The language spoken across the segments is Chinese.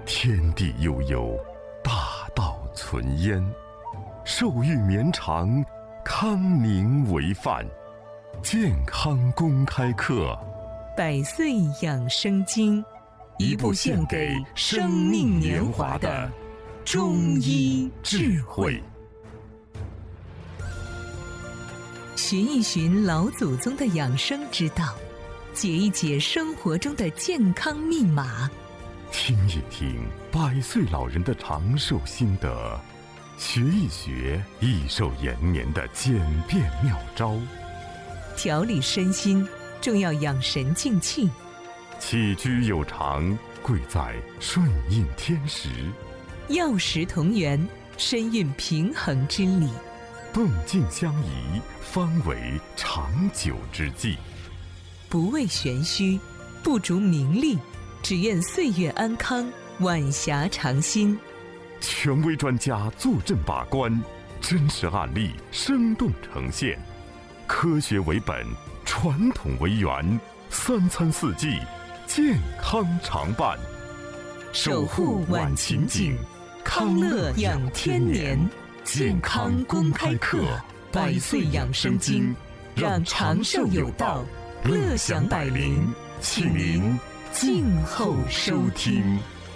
天地悠悠，大道存焉。寿欲绵长，康宁为范。健康公开课， 百岁养生经，一部献给生命年华的中医智慧。寻一寻老祖宗的养生之道，解一解生活中的健康密码， 听一听百岁老人的长寿心得，学一学益寿延年的简便妙招。 调理身心，重要养神静气。 起居有常，贵在顺应天时。 药食同源，身运平衡之理。 动静相宜，方为长久之计。 不为玄虚，不逐名利，只愿岁月安康，晚霞长新。 权威专家坐镇把关，真实案例生动呈现。科学为本，传统为源，三餐四季，健康常伴。 守护晚晴景，康乐养天年。健康公开课，百岁养生经，让长寿有道，乐享百龄，请您静候收听。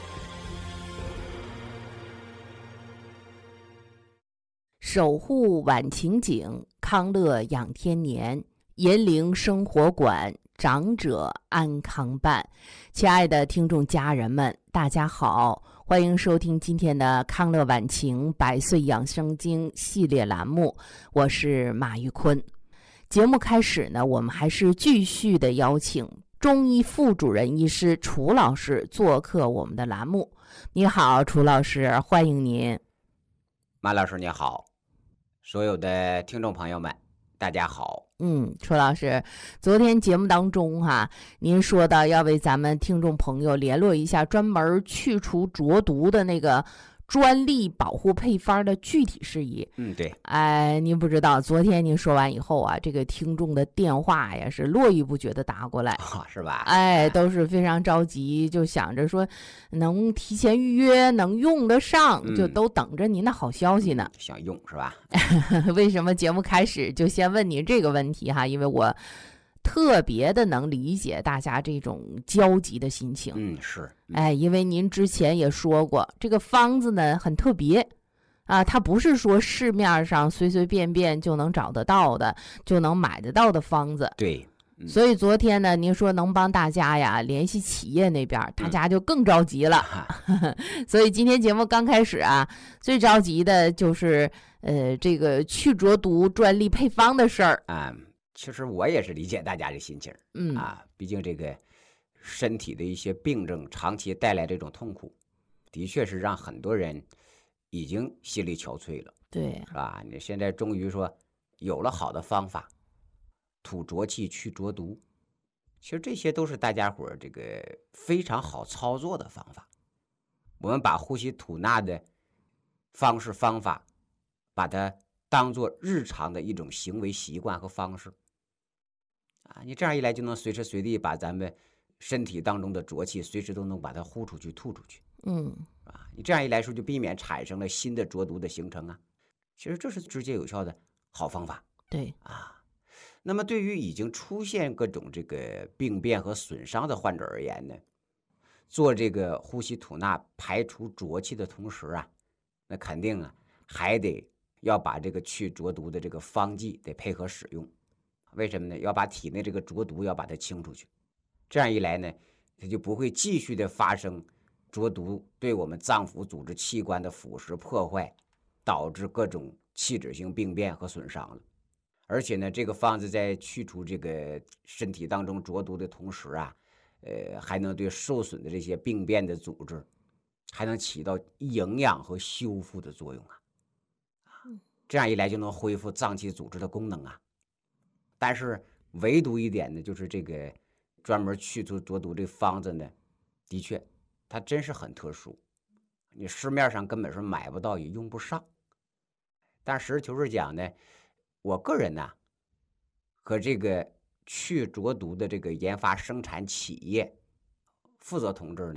守护晚晴景，康乐养天年，银铃生活馆，长者安康伴。亲爱的听众家人们，大家好，欢迎收听今天的康乐晚晴百岁养生经系列栏目，我是马玉坤。节目开始呢，我们还是继续的邀请中医副主任医师楚老师做客我们的栏目。你好，楚老师，欢迎您。 马老师你好，所有的听众朋友们大家好。 楚老师，昨天节目当中您说到要为咱们听众朋友联络一下专门去除浊毒的那个专利保护配方的具体事宜。 对。 您不知道，昨天您说完以后这个听众的电话呀是络绎不绝的打过来， 是吧？ 都是非常着急，就想着说能提前预约，能用得上，就都等着您的好消息呢。 想用是吧？ 为什么节目开始就先问您这个问题因为我特别的能理解大家这种焦急的心情。 是。 因为您之前也说过，这个方子呢很特别它不是说市面上随随便便就能找得到的，就能买得到的方子。 对。 所以昨天呢，您说能帮大家联系企业那边，大家就更着急了。所以今天节目刚开始最着急的就是这个去浊毒专利配方的事儿。 其实我也是理解大家的心情。毕竟这个身体的一些病症长期带来这种痛苦，的确是让很多人已经心力憔悴了。 对， 是吧？你现在终于说有了好的方法，吐浊气去浊毒，其实这些都是大家伙这个非常好操作的方法。我们把呼吸吐纳的方式方法，把它当做日常的一种行为习惯和方式。你这样一来就能随时随地把咱们身体当中的浊气随时都能把它呼出去吐出去。你这样一来说就避免产生了新的浊毒的形成其实这是直接有效的好方法。 对。 那么对于已经出现各种这个病变和损伤的患者而言呢，做这个呼吸吐纳排除浊气的同时那肯定还得要把这个去浊毒的这个方剂得配合使用。为什么呢？要把体内这个浊毒要把它清出去，这样一来呢，它就不会继续的发生浊毒对我们脏腑组织器官的腐蚀破坏，导致各种器质性病变和损伤了。而且呢，这个方子在去除这个身体当中浊毒的同时还能对受损的这些病变的组织还能起到营养和修复的作用这样一来就能恢复脏器组织的功能但是唯独一点呢，就是这个专门去除浊毒这方子呢，的确它真是很特殊，你市面上根本是买不到也用不上。但实事求是讲呢，我个人和这个去浊毒的这个研发生产企业负责同志呢，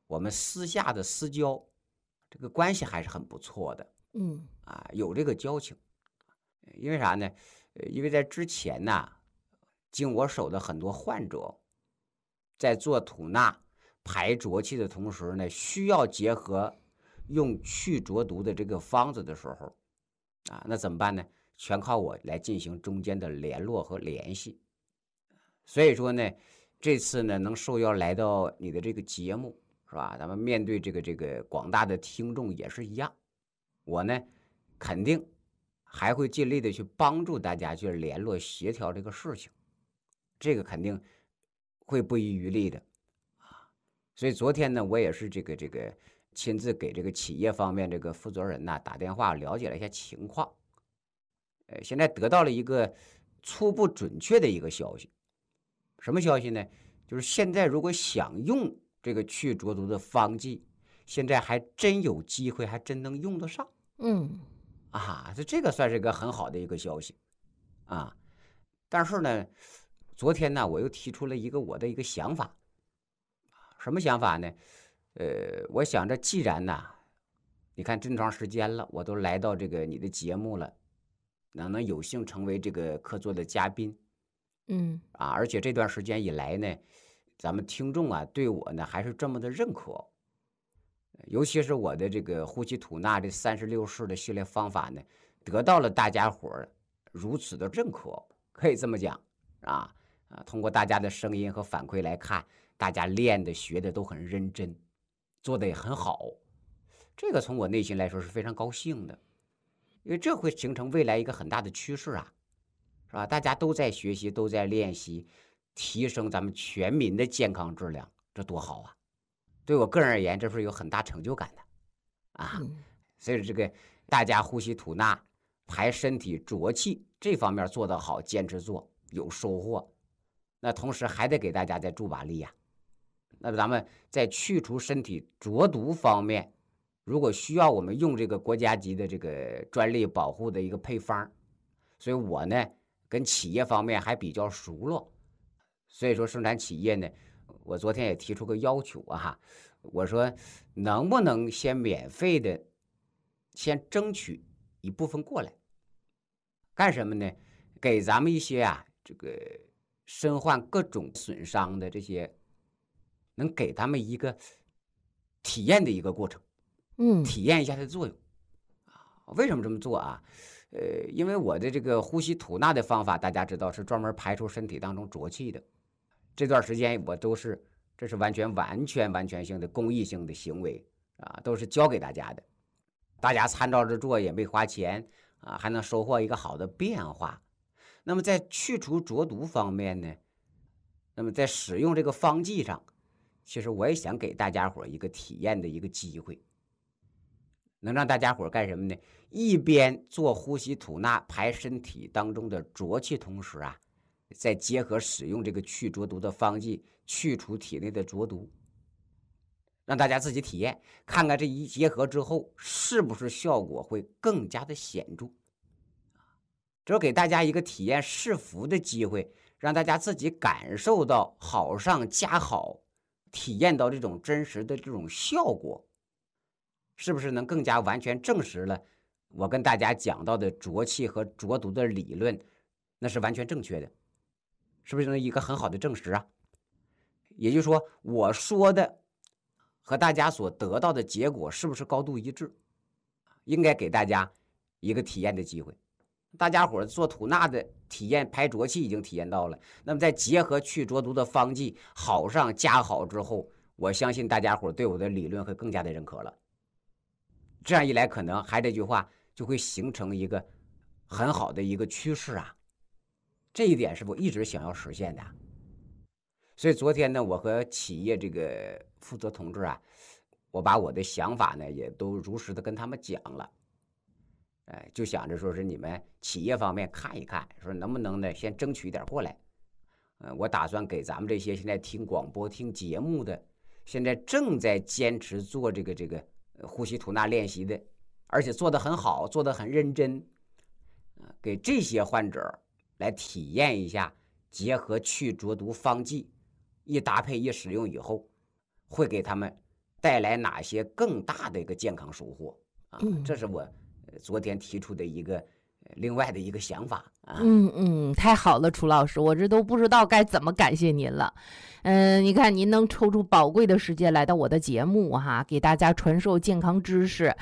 我们私下的私交，这个关系还是很不错的。有这个交情。因为啥呢？因为在之前呢，经我手的很多患者，在做吐纳排浊气的同时呢，需要结合用去浊毒的这个方子的时候，那怎么办呢？全靠我来进行中间的联络和联系。所以说呢，这次呢能受邀来到你的这个节目，是吧？咱们面对这个广大的听众也是一样，我呢肯定还会尽力的去帮助大家去联络协调这个事情，这个肯定会不遗余力的啊。所以昨天呢，我也是这个亲自给这个企业方面这个负责人打电话了解了一下情况，现在得到了一个初步准确的一个消息。什么消息呢？就是现在如果想用这个去浊毒的方剂，现在还真有机会，还真能用得上。这个算是一个很好的一个消息啊。但是呢，昨天呢，我又提出了我的一个想法。什么想法呢？我想着既然你看这么长时间了，我都来到这个你的节目了，能有幸成为这个客座的嘉宾，而且这段时间以来呢，咱们听众对我呢还是这么的认可，尤其是我的这个呼吸吐纳这36式的系列方法呢，得到了大家伙如此的认可，可以这么讲通过大家的声音和反馈来看，大家练的学的都很认真，做的也很好，这个从我内心来说是非常高兴的，因为这会形成未来一个很大的趋势是吧？大家都在学习，都在练习，提升咱们全民的健康质量，这多好啊！对我个人而言，这是有很大成就感的所以这个大家呼吸吐纳、排身体浊气这方面做得好，坚持做有收获，那同时还得给大家再助把力那咱们在去除身体浊毒方面，如果需要我们用这个国家级的这个专利保护的一个配方，所以我呢跟企业方面还比较熟络，所以说生产企业呢，我昨天也提出个要求我说能不能先免费的先争取一部分过来，干什么呢？给咱们一些这个身患各种损伤的这些，能给他们一个体验的一个过程，体验一下它的作用为什么这么做因为我的这个呼吸吐纳的方法，大家知道是专门排出身体当中浊气的。这段时间我这是完全性的公益性的行为都是教给大家的，大家参照着做也没花钱还能收获一个好的变化。那么在去除浊毒方面呢，那么在使用这个方剂上，其实我也想给大家伙一个体验的一个机会，能让大家伙干什么呢？一边做呼吸吐纳排身体当中的浊气，同时再结合使用这个去浊毒的方剂，去除体内的浊毒，让大家自己体验，看看这一结合之后是不是效果会更加的显著。这给大家一个体验试服的机会，让大家自己感受到好上加好，体验到这种真实的这种效果，是不是能更加完全证实了我跟大家讲到的浊气和浊毒的理论那是完全正确的，是不是一个很好的证实也就是说，我说的和大家所得到的结果是不是高度一致，应该给大家一个体验的机会。大家伙做吐纳的体验排浊气已经体验到了，那么再结合去浊毒的方剂好上加好之后，我相信大家伙对我的理论会更加的认可了。这样一来，可能还这句话就会形成一个很好的一个趋势这一点是我一直想要实现的。所以昨天呢，我和企业这个负责同志我把我的想法呢也都如实的跟他们讲了。就想着说是你们企业方面看一看，说能不能呢先争取一点过来。我打算给咱们这些现在听广播听节目的，现在正在坚持做这个呼吸吐纳练习的，而且做得很好，做得很认真，给这些患者来体验一下，结合去浊毒方剂一搭配一使用以后，会给他们带来哪些更大的一个健康收获啊？这是我昨天提出的一个另外的一个想法啊。 太好了，楚老师，我这都不知道该怎么感谢您了。你看您能抽出宝贵的时间来到我的节目哈，给大家传授健康知识，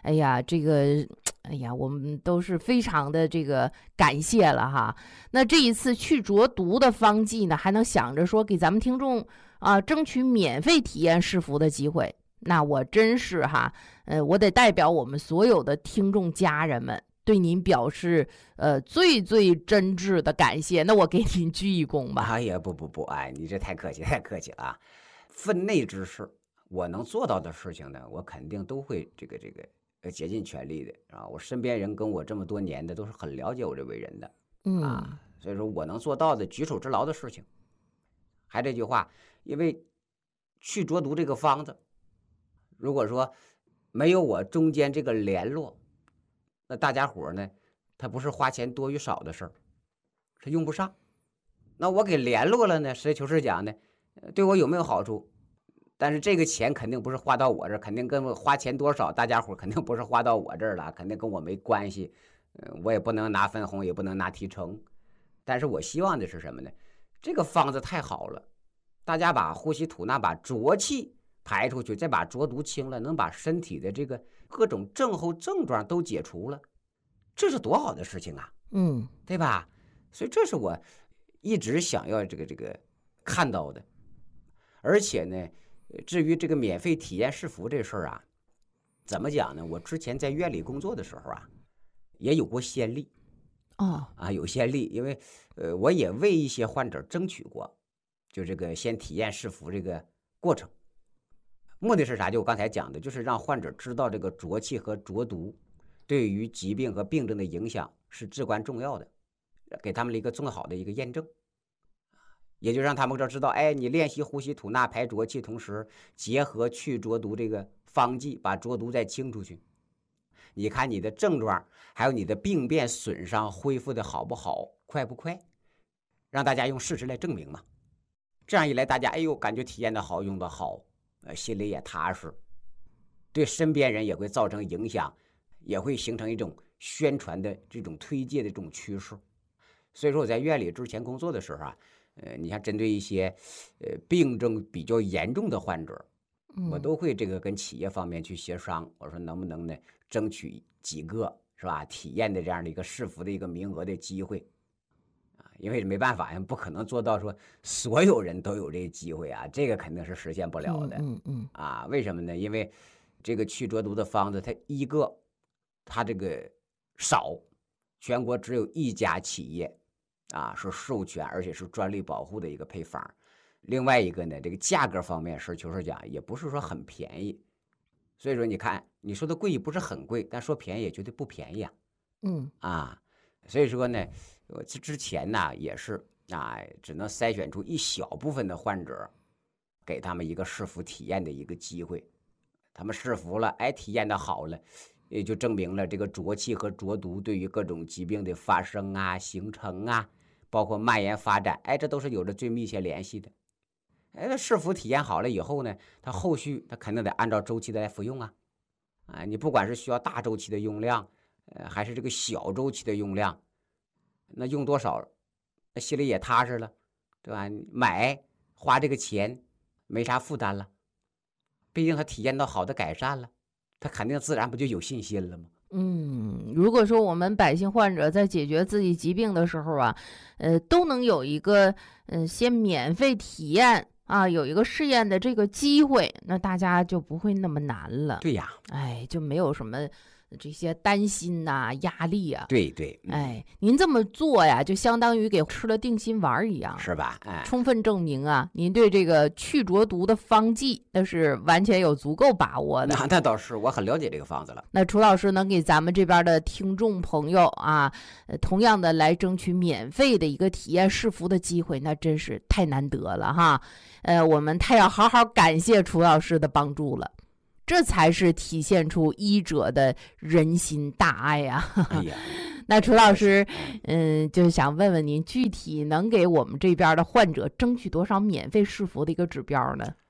我们都是非常的这个感谢了哈。那这一次去浊毒的方剂呢，还能想着说给咱们听众争取免费体验试服的机会，那我真是哈，我得代表我们所有的听众家人们对您表示最最真挚的感谢。那我给您鞠一躬吧。 哎呀，不，哎，你这太客气了啊！分内之事，我能做到的事情呢，我肯定都会这个竭尽全力的啊！我身边人跟我这么多年的，都是很了解我这为人的所以说我能做到的举手之劳的事情。还这句话，因为去浊毒这个方子，如果说没有我中间这个联络，那大家伙呢，他不是花钱多与少的事儿，是用不上。那我给联络了呢，实事求是讲呢，对我有没有好处？但是这个钱肯定不是花到我这儿，肯定跟我花钱多少，大家伙肯定不是花到我这儿了，肯定跟我没关系。我也不能拿分红，也不能拿提成。但是我希望的是什么呢？这个方子太好了，大家把呼吸吐纳，把浊气排出去，再把浊毒清了，能把身体的这个各种症候症状都解除了，这是多好的事情啊！对吧？所以这是我一直想要这个看到的。而且呢，至于这个免费体验试服这事儿啊，怎么讲呢？我之前在院里工作的时候啊，也有过先例。有先例，因为我也为一些患者争取过，就这个先体验试服这个过程。目的是啥？就我刚才讲的，就是让患者知道这个浊气和浊毒对于疾病和病症的影响是至关重要的，给他们一个更好的一个验证。也就让他们知道，哎，你练习呼吸吐纳排浊气，同时结合去浊毒这个方剂，把浊毒再清出去。你看你的症状，还有你的病变损伤恢复的好不好，快不快，让大家用事实来证明嘛。这样一来，大家感觉体验的好，用的好，心里也踏实，对身边人也会造成影响，也会形成一种宣传的这种推介的这种趋势。所以说我在院里之前工作的时候啊，你像针对一些病症比较严重的患者，我都会这个跟企业方面去协商，我说能不能呢争取几个是吧体验的这样的一个试服的一个名额的机会因为没办法呀，不可能做到说所有人都有这个机会啊，这个肯定是实现不了的。为什么呢？因为这个去浊毒的方子，它这个少，全国只有一家企业是授权而且是专利保护的一个配方。另外一个呢，这个价格方面实事求是讲也不是说很便宜，所以说你看你说的贵不是很贵，但说便宜也绝对不便宜所以说呢，我之前呢也是只能筛选出一小部分的患者，给他们一个试服体验的一个机会。他们试服了，体验的好了，也就证明了这个浊气和浊毒对于各种疾病的发生形成包括蔓延发展，这都是有着最密切联系的。试服体验好了以后呢，他后续他肯定得按照周期的来服用你不管是需要大周期的用量，还是这个小周期的用量，那用多少，那心里也踏实了，对吧？花这个钱没啥负担了，毕竟他体验到好的改善了，他肯定自然不就有信心了吗？ 如果说我们百姓患者在解决自己疾病的时候都能有一个先免费体验有一个试验的这个机会，那大家就不会那么难了。 对呀， 就没有什么这些担心压力对， 您这么做呀，就相当于给吃了定心丸一样， 是吧？ 充分证明您对这个去浊毒的方剂那是完全有足够把握的。 那倒是，我很了解这个方子了。 那楚老师能给咱们这边的听众朋友同样的来争取免费的一个体验试服的机会，那真是太难得了哈。我们太要好好感谢楚老师的帮助了。这才是体现出医者的人心大爱那楚老师就想问问您，具体能给我们这边的患者争取多少免费试服的一个指标呢？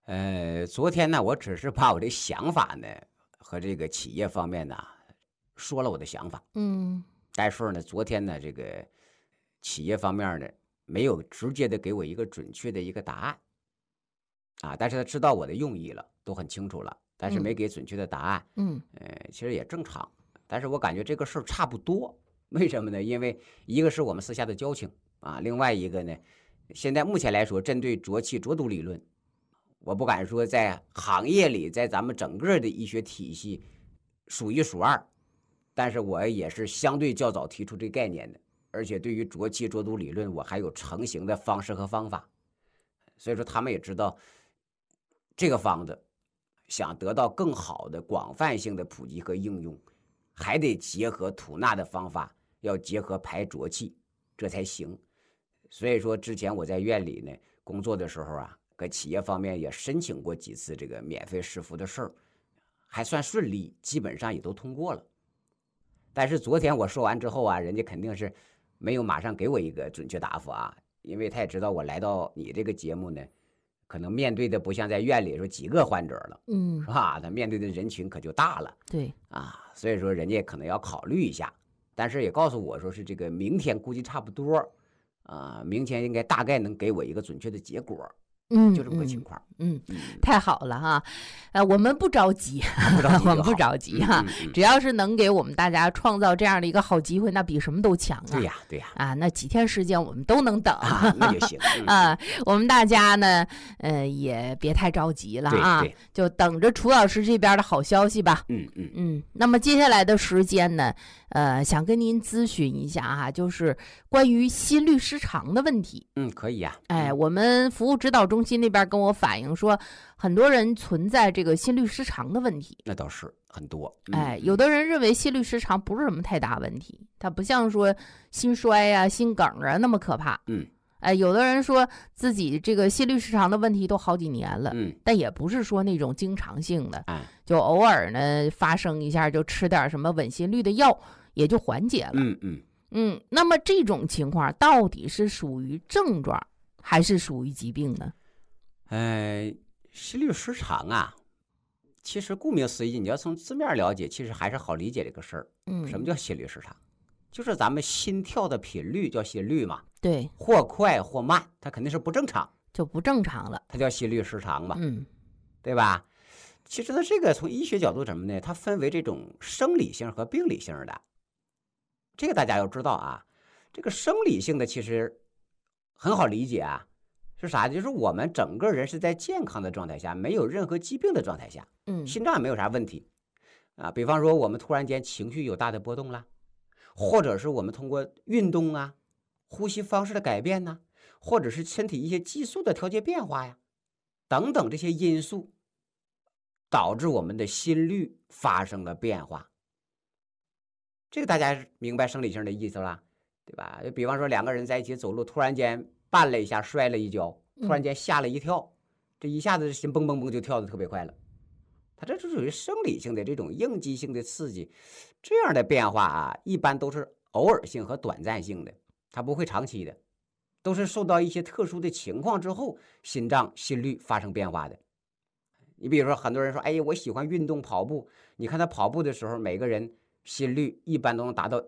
昨天呢，我只是把我的想法呢和这个企业方面呢说了我的想法。但是呢，昨天呢，这个企业方面呢没有直接的给我一个准确的一个答案但是他知道我的用意了，都很清楚了，但是没给准确的答案。其实也正常，但是我感觉这个事儿差不多。为什么呢？因为一个是我们私下的交情另外一个呢，现在目前来说，针对浊气浊毒理论，我不敢说在行业里，在咱们整个的医学体系数一数二，但是我也是相对较早提出这个概念的，而且对于浊气浊毒理论，我还有成型的方式和方法，所以说他们也知道这个方子想得到更好的广泛性的普及和应用，还得结合吐纳的方法，要结合排浊气，这才行。所以说之前我在院里呢工作的时候跟企业方面也申请过几次这个免费试服的事儿，还算顺利，基本上也都通过了。但是昨天我说完之后人家肯定是没有马上给我一个准确答复因为他也知道我来到你这个节目呢，可能面对的不像在院里说几个患者了，是吧？他面对的人群可就大了， 对所以说人家可能要考虑一下，但是也告诉我说是这个明天估计差不多明天应该大概能给我一个准确的结果。就这么个情况。 太好了哈，我们不着急，我们不着急哈，只要是能给我们大家创造这样的一个好机会，那比什么都强对呀， 那几天时间我们都能等那就行我们大家呢，也别太着急了对， 就等着楚老师这边的好消息吧。那么接下来的时间呢，想跟您咨询一下就是关于心律失常的问题。 可以我们服务指导中心那边跟我反映说，很多人存在这个心律失常的问题。 那倒是很多。 有的人认为心律失常不是什么太大问题，它不像说心衰心梗那么可怕。有的人说自己这个心律失常的问题都好几年了，但也不是说那种经常性的，就偶尔呢发生一下，就吃点什么稳心率的药也就缓解了。那么这种情况到底是属于症状还是属于疾病呢？ 心律失常其实顾名思义，你要从字面了解，其实还是好理解这个事儿。什么叫心律失常？就是咱们心跳的频率叫心率嘛。 对， 或快或慢，它肯定是不正常， 就不正常了， 它叫心律失常嘛。对吧？其实呢，这个从医学角度什么呢？它分为这种生理性和病理性的。这个大家要知道这个生理性的其实很好理解是啥？就是我们整个人是在健康的状态下，没有任何疾病的状态下，心脏也没有啥问题比方说我们突然间情绪有大的波动啦，或者是我们通过运动呼吸方式的改变或者是身体一些激素的调节变化等等这些因素，导致我们的心率发生了变化。这个大家明白生理性的意思了，对吧？就比方说两个人在一起走路，突然间绊了一下，摔了一跤，突然间吓了一跳，这一下子心蹦蹦蹦就跳得特别快了。它这是属于生理性的这种应激性的刺激，这样的变化一般都是偶尔性和短暂性的，它不会长期的，都是受到一些特殊的情况之后，心脏心率发生变化的。你比如说很多人说，我喜欢运动跑步，你看他跑步的时候，每个人心率一般都能达到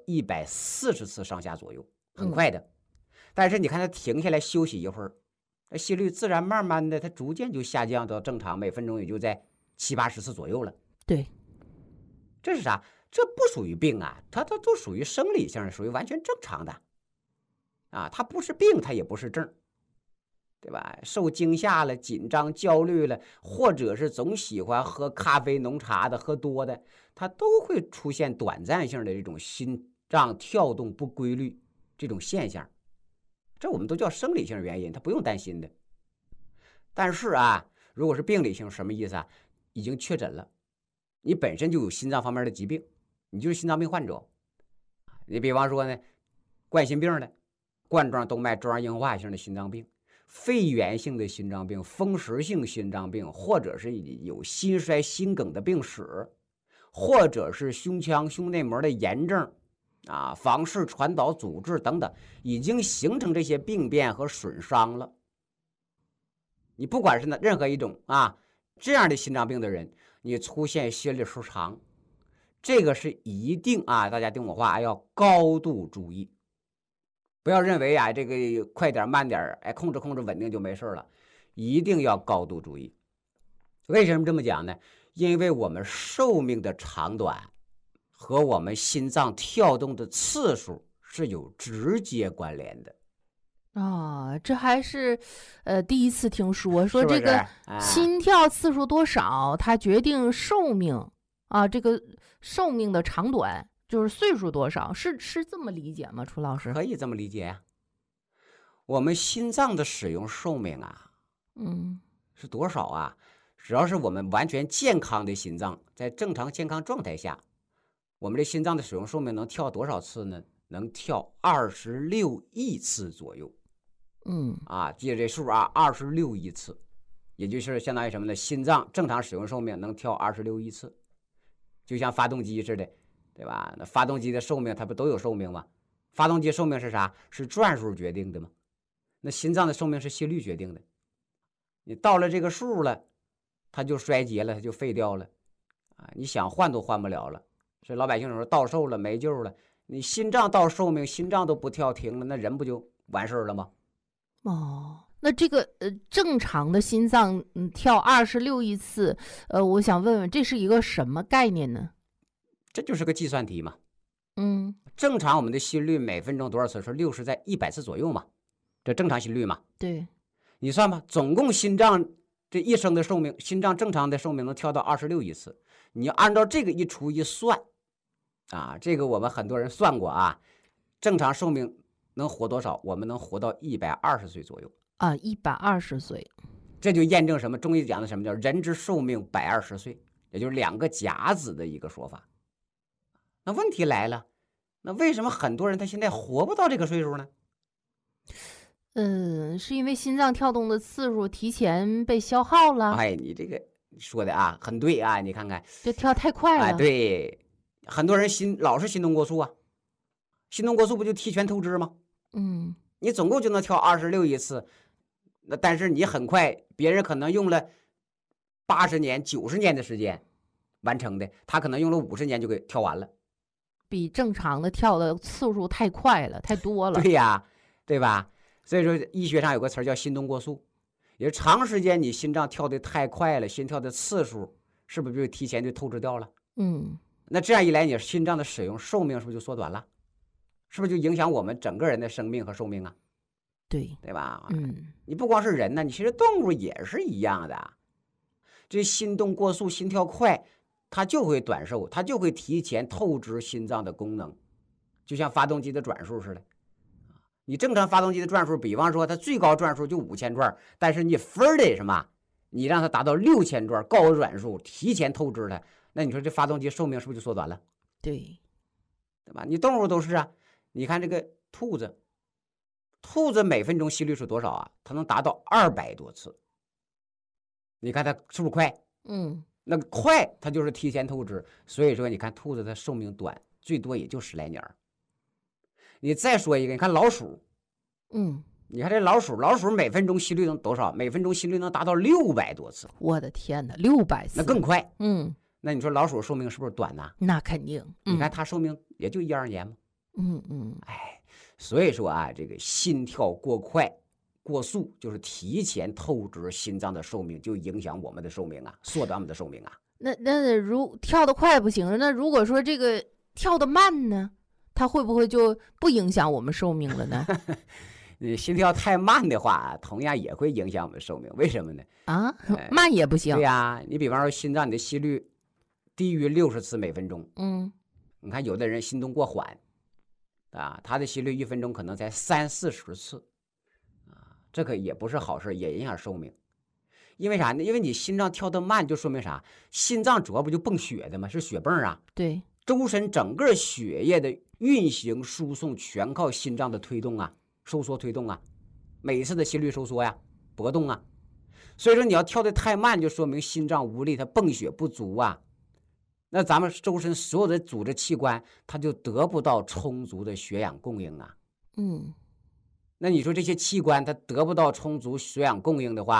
140次上下左右，很快的。但是你看他停下来休息一会儿，心率自然慢慢的它逐渐就下降到正常，每分钟也就在70-80次左右了。 对， 这是啥？这不属于病它都属于生理性，属于完全正常的它不是病，它也不是症，对吧？受惊吓了，紧张焦虑了，或者是总喜欢喝咖啡浓茶的，喝多的，它都会出现短暂性的这种心脏跳动不规律这种现象，这我们都叫生理性原因，它不用担心的。但是如果是病理性，什么意思已经确诊了，你本身就有心脏方面的疾病，你就是心脏病患者。你比方说呢，冠心病的、冠状动脉粥样硬化性的心脏病、肺源性的心脏病、风湿性心脏病，或者是有心衰心梗的病史，或者是胸腔胸内膜的炎症房室传导阻滞等等，已经形成这些病变和损伤了。 你不管是任何一种这样的心脏病的人，你出现心律失常，这个是一定大家听我话，要高度注意，不要认为这个快点慢点控制稳定就没事了，一定要高度注意。为什么这么讲呢？因为我们寿命的长短和我们心脏跳动的次数是有直接关联的。 这还是第一次听说这个心跳次数多少，它决定寿命这个寿命的长短就是岁数多少，是这么理解吗？楚老师可以这么理解呀。我们心脏的使用寿命是多少只要是我们完全健康的心脏，在正常健康状态下，我们的心脏的使用寿命能跳多少次呢？能跳26亿次左右。记着这数26亿次，也就是相当于什么呢？心脏正常使用寿命能跳26亿次，就像发动机似的，对吧？那发动机的寿命它不都有寿命吗？发动机寿命是啥？是转数决定的吗？那心脏的寿命是心率决定的。你到了这个数了，它就衰竭了，它就废掉了你想换都换不了了。所以老百姓说到寿了没救了，你心脏到寿命，心脏都不跳停了，那人不就完事了吗？ 那这个正常的心脏跳26亿次，我想问问，这是一个什么概念呢？ 这就是个计算题嘛。正常我们的心率每分钟多少次？是60在100次左右嘛，这正常心率嘛。 对， 你算吧，总共心脏这一生的寿命，心脏正常的寿命能跳到26亿次。你要按照这个一除一算这个我们很多人算过正常寿命能活多少？我们能活到120岁左右 120岁， 这就验证什么？中医讲的什么叫人之寿命120岁，也就是2个甲子的一个说法。那问题来了，那为什么很多人他现在活不到这个岁数呢？ 是因为心脏跳动的次数提前被消耗了。 你这个说的很对你看看， 这跳太快了。 对，很多人老是心动过速心动过速不就提前透支吗？你总共就能跳26亿次，那但是你很快，别人可能用了80年、90年的时间完成的，他可能用了50年就给跳完了， 比正常的跳的次数太快了，太多了。 对呀，对吧？所以说医学上有个词叫心动过速，也是长时间你心脏跳得太快了，心跳的次数是不是就提前就透支掉了？那这样一来，你心脏的使用寿命是不是就缩短了？是不是就影响我们整个人的生命和寿命对吧？你不光是人呢，你其实动物也是一样的。这心动过速、心跳快，它就会短寿，它就会提前透支心脏的功能，就像发动机的转速似的。你正常发动机的转速，比方说它最高转速就5000转，但是你分得什么？你让它达到6000转，高转速，提前透支它，那你说这发动机寿命是不是就缩短了？ 对吧？你动物都是你看这个兔子每分钟心率是多少它能达到200多次。你看它是不是快？那快它就是提前透支，所以说你看兔子它寿命短，最多也就10来年。你再说一个，你看老鼠，你看这老鼠每分钟心率能多少？每分钟心率能达到600多次。 我的天哪，600次， 那更快。 那你说老鼠寿命是不是短呢？ 那肯定。 你看它寿命也就1-2年嘛。所以说这个心跳过快、过速，就是提前透支心脏的寿命，就影响我们的寿命缩短我们的寿命那如跳得快不行，那如果说这个跳得慢呢，它会不会就不影响我们寿命了呢？ 你心跳太慢的话，同样也会影响我们寿命。为什么呢？ 慢也不行。 对呀，你比方说心脏你的心率低于60次每分钟，你看有的人心动过缓他的心率1分钟可能才30-40次这个也不是好事，也影响寿命。因为啥呢？因为你心脏跳得慢，就说明啥？心脏主要不就泵血的吗？是血泵对， 周身整个血液的运行输送全靠心脏的推动收缩推动每一次的心率收缩搏动所以说你要跳得太慢，就说明心脏无力，它泵血不足那咱们周身所有的组织器官，它就得不到充足的血氧供应那你说这些器官它得不到充足血氧供应的话，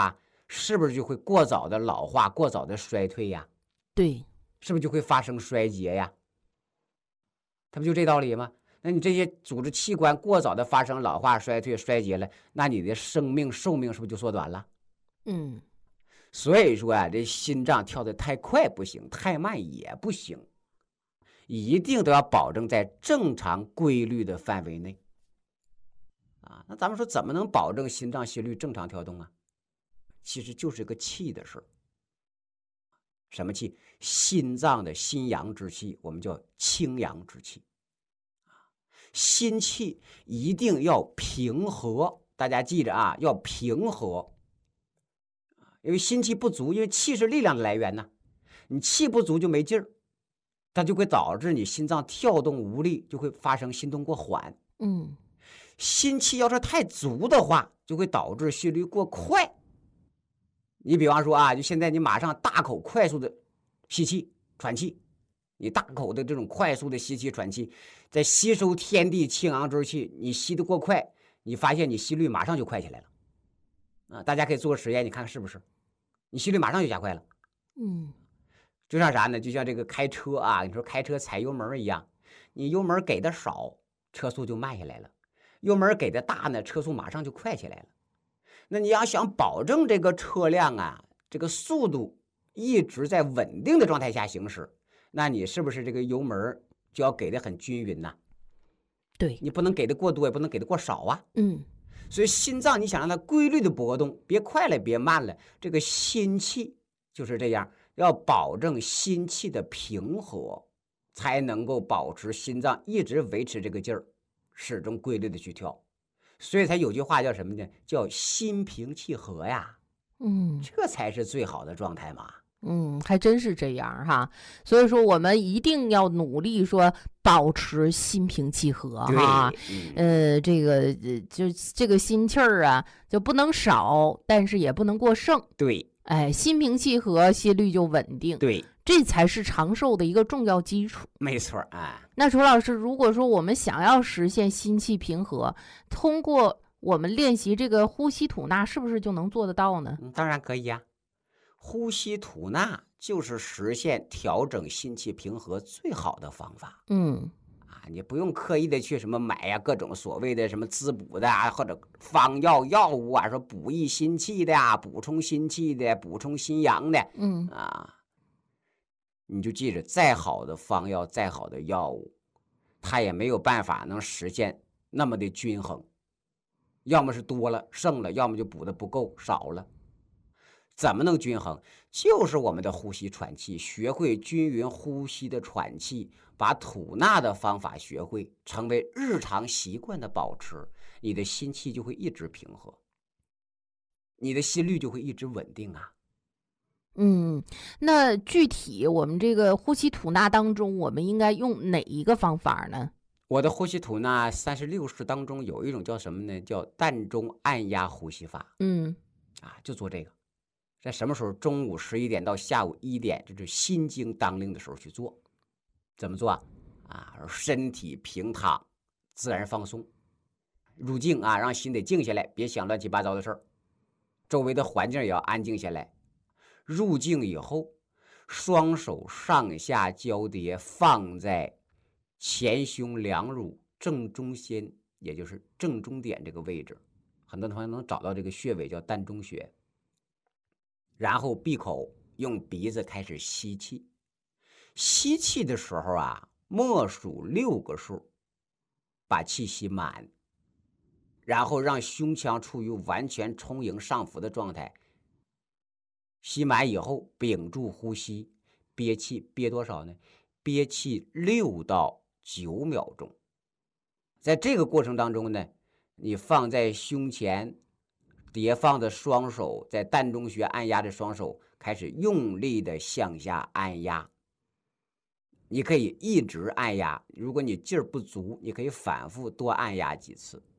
是不是就会过早的老化、过早的衰退呀？ 对， 是不是就会发生衰竭呀？它不就这道理吗？那你这些组织器官过早的发生老化、衰退、衰竭了，那你的生命寿命是不是就缩短了？ 嗯， 所以说啊，这心脏跳得太快不行，太慢也不行，一定都要保证在正常规律的范围内。啊，那咱们说怎么能保证心脏心率正常跳动啊？其实就是个气的事儿。什么气？心脏的心阳之气，我们叫清阳之气。心气一定要平和，大家记着啊，要平和。因为心气不足，因为气是力量的来源呢，你气不足就没劲儿，它就会导致你心脏跳动无力，就会发生心动过缓。 嗯， 心气要是太足的话，就会导致心率过快。你比方说啊，就现在你马上大口快速的吸气喘气，你大口的这种快速的吸气喘气，在吸收天地清阳之气，你吸得过快，你发现你心率马上就快起来了。啊，大家可以做个实验，你看看是不是？你心率马上就加快了。 嗯， 就像啥呢？就像这个开车啊，你说开车踩油门一样，你油门给的少，车速就慢下来了；油门给的大呢，车速马上就快起来了。那你要想保证这个车辆啊，这个速度一直在稳定的状态下行驶，那你是不是这个油门就要给的很均匀呢？ 对， 你不能给的过多，也不能给的过少啊。 嗯， 所以心脏你想让它规律的波动，别快了别慢了，这个心气就是这样，要保证心气的平和，才能够保持心脏一直维持这个劲儿，始终规律的去跳。所以才有句话叫什么呢？叫心平气和呀。 嗯， 这才是最好的状态嘛。 嗯，还真是这样哈。所以说，我们一定要努力说保持心平气和哈。这个就这个心气儿啊，就不能少，但是也不能过剩。 对， 哎，心平气和，心率就稳定。 对， 这才是长寿的一个重要基础。 没错啊。 那楚老师，如果说我们想要实现心气平和，通过我们练习这个呼吸吐纳，是不是就能做得到呢？ 当然可以呀。呼吸吐纳就是实现调整心气平和最好的方法。你不用刻意的去什么买呀各种所谓的什么滋补的啊，或者方药物啊，说补益心气的呀，补充心气的，补充心阳的。你就记着，再好的方药，再好的药物，它也没有办法能实现那么的均衡，要么是多了剩了，要么就补的不够少了。怎么能均衡？就是我们的呼吸喘气，学会均匀呼吸的喘气，把吐纳的方法学会，成为日常习惯的保持，你的心气就会一直平和，你的心率就会一直稳定啊。 那具体我们这个呼吸吐纳当中，我们应该用哪一个方法呢？ 我的呼吸吐纳36式当中有一种叫什么呢？叫膻中按压呼吸法。就做这个。在什么时候？中午11点到下午1点，这是心经当令的时候去做。怎么做啊？身体平躺，自然放松，入静啊，让心得静下来，别想乱七八糟的事儿，周围的环境也要安静下来。入静以后，双手上下交叠，放在前胸两乳正中心，也就是正中点这个位置。很多朋友能找到这个穴位，叫膻中穴。然后闭口，用鼻子开始吸气。吸气的时候啊，默数6个数，把气吸满，然后让胸腔处于完全充盈上浮的状态。吸满以后，屏住呼吸，憋气，憋多少呢？憋气6到9秒钟。在这个过程当中呢，你放在胸前叠放的双手，在膻中穴按压的双手开始用力的向下按压。你可以一直按压，如果你劲儿不足，你可以反复多按压几次。